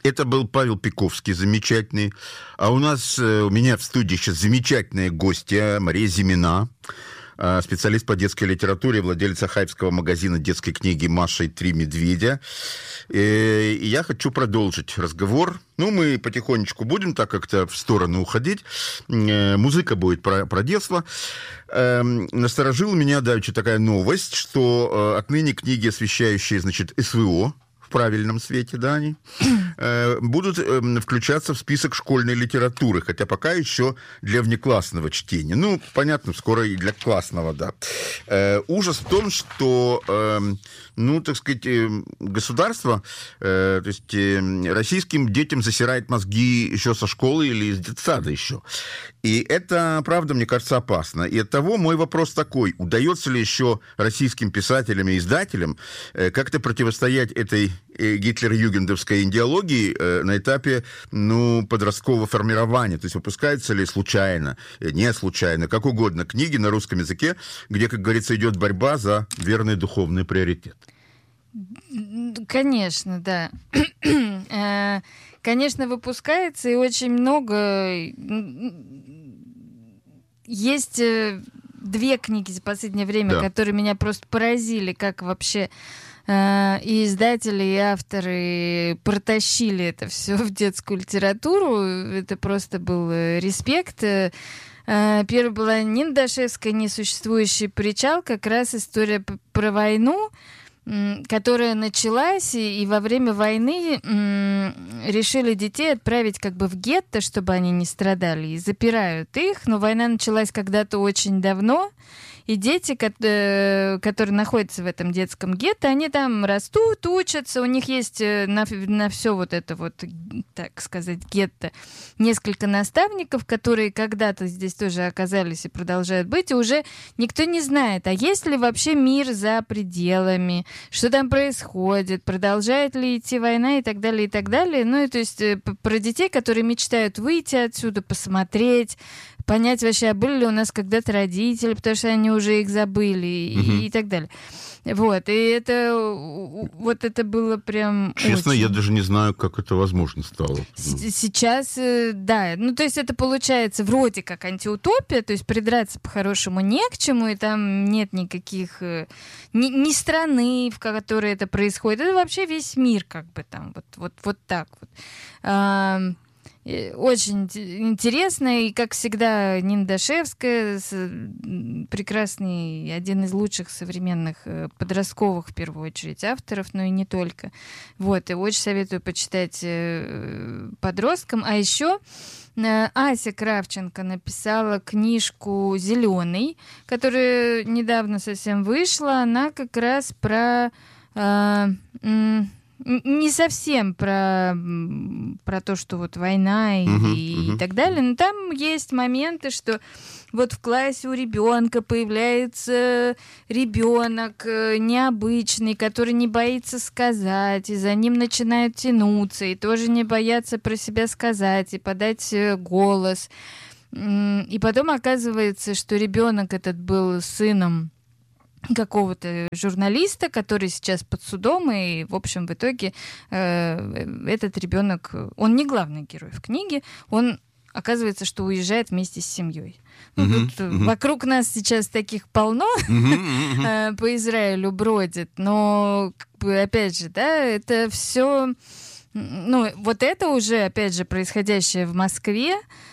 Это был Павел Пиковский, замечательный. А у меня в студии сейчас замечательная гостья Мария Зимина, специалист по детской литературе, владелица хайпского магазина детской книги «Маша и 3 медведя». И я хочу продолжить разговор. Мы потихонечку будем так как-то в сторону уходить. Музыка будет про детство. Насторожила меня давеча такая новость, что отныне книги, освещающие, СВО, в правильном свете, да, они будут включаться в список школьной литературы, хотя пока еще для внеклассного чтения. Понятно, скоро и для классного, да. Ужас в том, что, государство, то есть российским детям засирает мозги еще со школы или из детсада еще. И это, правда, мне кажется, опасно. И оттого мой вопрос такой: удается ли еще российским писателям и издателям как-то противостоять этой гитлер-югендовской идеологии на этапе, подросткового формирования? То есть выпускаются ли случайно, не случайно, как угодно, книги на русском языке, где, как говорится, идет борьба за верный духовный приоритет? Конечно, да. Конечно, выпускается, и очень много. Есть две книги за последнее время, да, которые меня просто поразили, как вообще и издатели, и авторы протащили это все в детскую литературу. Это просто был респект. Первая была Нина Дашевская «Несуществующий причал», как раз история про войну, которая началась, и во время войны решили детей отправить как бы в гетто, чтобы они не страдали, и запирают их. Но война началась когда-то очень давно, и дети, которые находятся в этом детском гетто, они там растут, учатся, у них есть на все вот это вот, так сказать, гетто несколько наставников, которые когда-то здесь тоже оказались и продолжают быть, и уже никто не знает, а есть ли вообще мир за пределами, что там происходит, продолжает ли идти война и так далее, и так далее. И то есть про детей, которые мечтают выйти отсюда, посмотреть, понять вообще, а были ли у нас когда-то родители, потому что они уже их забыли, и так далее. Вот, и это было прям честно, очень... я даже не знаю, как это возможно стало. Сейчас, да, то есть это получается вроде как антиутопия, то есть придраться по-хорошему не к чему, и там нет никаких, ни страны, в которой это происходит, это вообще весь мир как бы там, вот так вот. Очень интересно, и, как всегда, Нина Дашевская, прекрасный, один из лучших современных подростковых, в первую очередь, авторов, но и не только. Вот, и очень советую почитать подросткам. А еще Ася Кравченко написала книжку «Зеленый», которая недавно совсем вышла. Она как раз про... не совсем про то, что вот война и так далее, но там есть моменты, что вот в классе у ребенка появляется ребенок необычный, который не боится сказать, и за ним начинают тянуться, и тоже не боятся про себя сказать, и подать голос. И потом оказывается, что ребенок этот был сыном какого-то журналиста, который сейчас под судом, и, в общем, в итоге этот ребенок, он не главный герой в книге, он, оказывается, что уезжает вместе с семьей. Вокруг нас сейчас таких полно по Израилю бродит, но, опять же, да, это все... вот это уже, опять же, происходящее в Москве,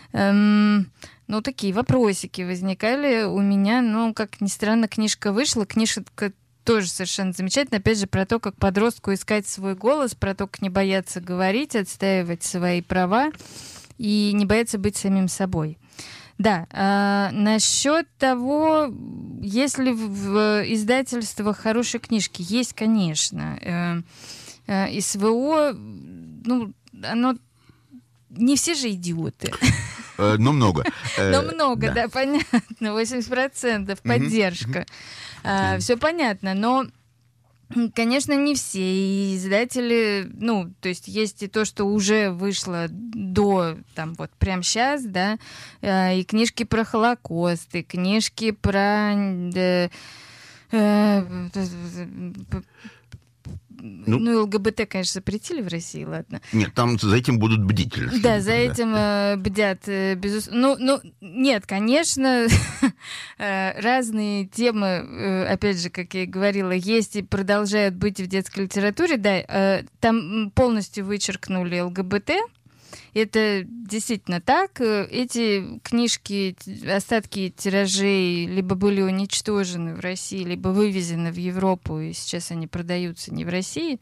такие вопросики возникали у меня. Как ни странно, книжка вышла. Книжка тоже совершенно замечательная. Опять же, про то, как подростку искать свой голос, про то, как не бояться говорить, отстаивать свои права и не бояться быть самим собой. Да, насчет того, есть ли в издательствах хорошие книжки, есть, конечно. СВО, оно... Не все же идиоты. Но много. Но много, да, понятно. 80% поддержка. Все понятно, но, конечно, не все. И издатели, то есть есть и то, что уже вышло до, прямо сейчас, да, и книжки про Холокост, и книжки про... Ну, ЛГБТ, конечно, запретили в России, ладно. Нет, там за этим будут бдительны. Да, за этим бдят, безусловно. Ну, нет, конечно, разные темы, опять же, как я и говорила, есть и продолжают быть в детской литературе. Да, там полностью вычеркнули ЛГБТ. Это действительно так. Эти книжки, остатки тиражей либо были уничтожены в России, либо вывезены в Европу, и сейчас они продаются не в России.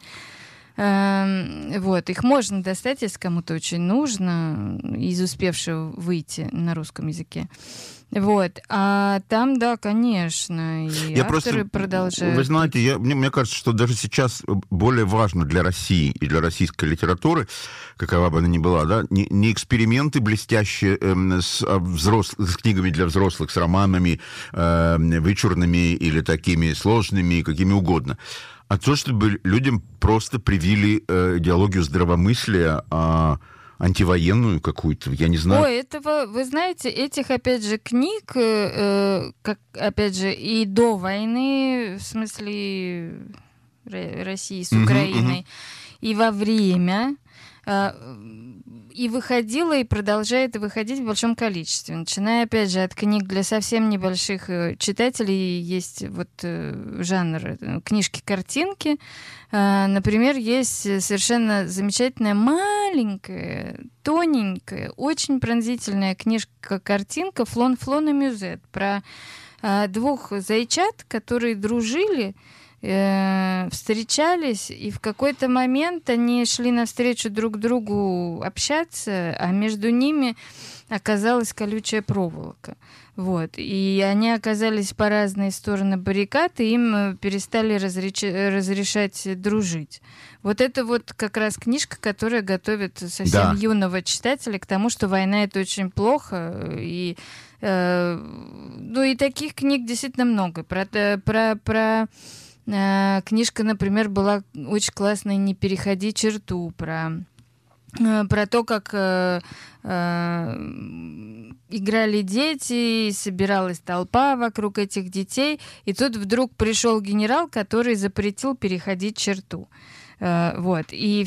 Вот, их можно достать, если кому-то очень нужно, из успевшего выйти на русском языке. Вот, а там, да, конечно, и авторы продолжают. Вы знаете, мне кажется, что даже сейчас более важно для России и для российской литературы, какова бы она ни была, да, не эксперименты блестящие с книгами для взрослых, с романами вычурными или такими сложными, какими угодно, а то, чтобы людям просто привили идеологию здравомыслия, антивоенную какую-то, я не знаю. Ой, этого, вы знаете, этих, опять же, книг, как, опять же, и до войны, в смысле России с Украиной, и во время, и выходила, и продолжает выходить в большом количестве. Начиная, опять же, от книг для совсем небольших читателей, есть вот жанр книжки-картинки. Например, есть совершенно замечательная, маленькая, тоненькая, очень пронзительная книжка-картинка «Флон и Мюзет» про двух зайчат, которые дружили, встречались, и в какой-то момент они шли навстречу друг другу общаться, а между ними оказалась колючая проволока. Вот. И они оказались по разные стороны баррикад, и им перестали разрешать дружить. Вот это вот как раз книжка, которая готовит совсем юного читателя к тому, что война — это очень плохо. И, ну, и таких книг действительно много. Книжка, например, была очень классная «Не переходи черту», про то, как играли дети, собиралась толпа вокруг этих детей, и тут вдруг пришел генерал, который запретил переходить черту. Вот. И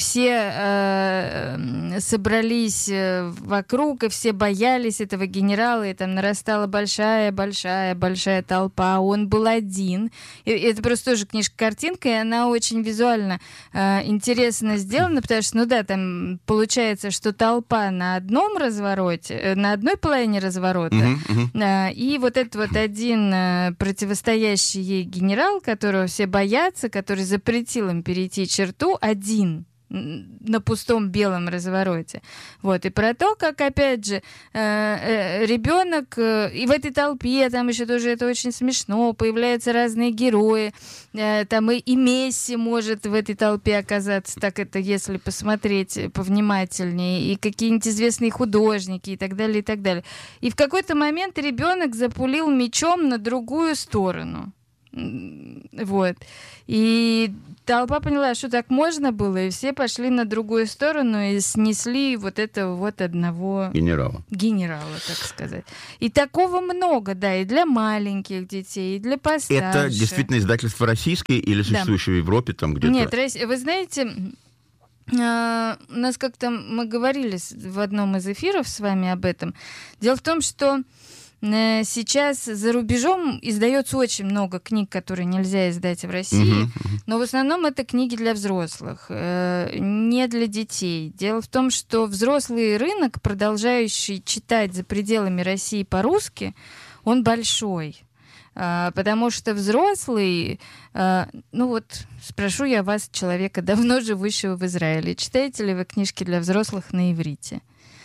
все собрались вокруг, и все боялись этого генерала, и там нарастала большая толпа. Он был один. И это просто тоже книжка-картинка, и она очень визуально интересно сделана, потому что, ну да, там получается, что толпа на одном развороте, на одной половине разворота, и вот этот вот один противостоящий ей генерал, которого все боятся, который запретил им перейти черту, один на пустом белом развороте. Вот. И про то, как, опять же, ребенок, и в этой толпе, там еще тоже это очень смешно, появляются разные герои, там и Месси может в этой толпе оказаться, так это если посмотреть повнимательнее, и какие-нибудь известные художники, и так далее, и так далее. И в какой-то момент ребенок запулил мечом на другую сторону. Вот. И толпа поняла, что так можно было, и все пошли на другую сторону и снесли вот этого вот одного генерала, так сказать. И такого много, да, и для маленьких детей, и для постарше. Это действительно издательство российское или существующее в Европе там где-то? Нет, вы знаете, у нас как-то мы говорили в одном из эфиров с вами об этом. Дело в том, что сейчас за рубежом издается очень много книг, которые нельзя издать в России, но в основном это книги для взрослых, не для детей. Дело в том, что взрослый рынок, продолжающий читать за пределами России по-русски, он большой. Потому что взрослый, ну вот спрошу я вас, человека, давно живущего в Израиле, читаете ли вы книжки для взрослых на иврите?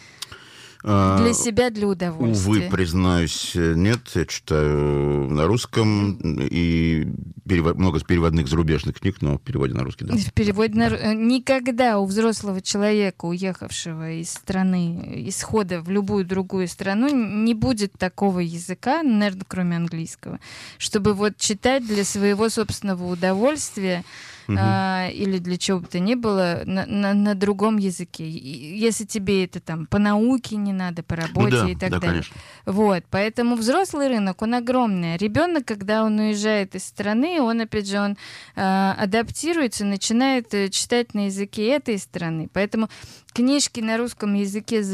Для себя, для удовольствия. Увы, признаюсь, нет. Я читаю на русском и много переводных зарубежных книг, но в переводе на русский, да. В переводе никогда у взрослого человека, уехавшего из страны, исхода в любую другую страну, не будет такого языка, наверное, кроме английского, чтобы вот читать для своего собственного удовольствия или для чего бы то ни было, на другом языке. Если тебе это там по науке не надо, по работе и так далее. Конечно. Вот, поэтому взрослый рынок, он огромный. Ребенок, когда он уезжает из страны, он, опять же, он адаптируется, начинает читать на языке этой страны. Поэтому книжки на русском языке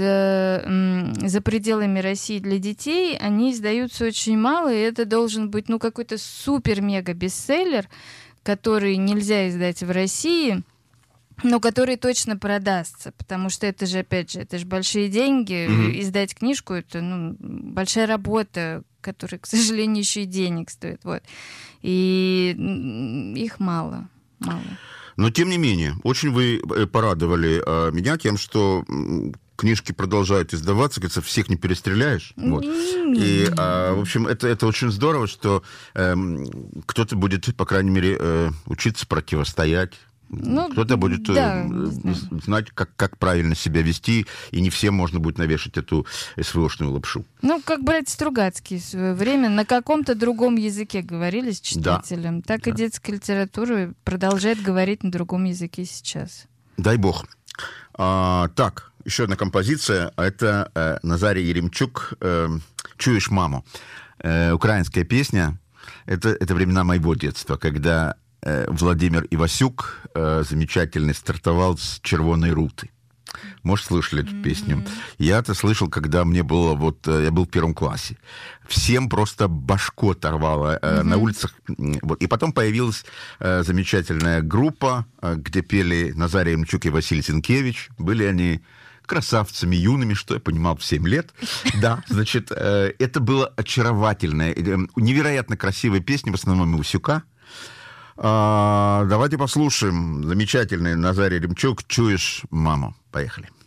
за пределами России для детей, они издаются очень мало, и это должен быть, какой-то супер-мега-бестселлер, который нельзя издать в России, но который точно продастся, потому что это же, опять же, это же большие деньги. Издать книжку — это большая работа, которая, к сожалению, еще и денег стоит. Вот. И их мало. Но, тем не менее, очень вы порадовали меня тем, что книжки продолжают издаваться, кажется, всех не перестреляешь. Вот. И, в общем, это очень здорово, что кто-то будет, по крайней мере, учиться противостоять. Кто-то будет знать, как правильно себя вести, и не всем можно будет навешать эту СВОшную лапшу. Как братья Стругацкие в свое время на каком-то другом языке говорили с читателем, так и детская литература продолжает говорить на другом языке сейчас. Дай бог. Так, еще одна композиция. Это Назарий Еремчук «Чуешь маму». Украинская песня. Это времена моего детства, когда Владимир Ивасюк замечательный стартовал с «Червоной руты». Может, слышали эту песню? Я-то слышал, когда мне было, я был в 1 классе. Всем просто башку оторвало на улицах. И потом появилась замечательная группа, где пели Назарий Еремчук и Василий Зинкевич. Были они красавцами юными, что я понимал, в 7 лет. Да, значит, это было очаровательное, невероятно красивая песня, в основном Ивасюка. Давайте послушаем замечательный Назарий Еремчук «Чуешь маму». Поехали.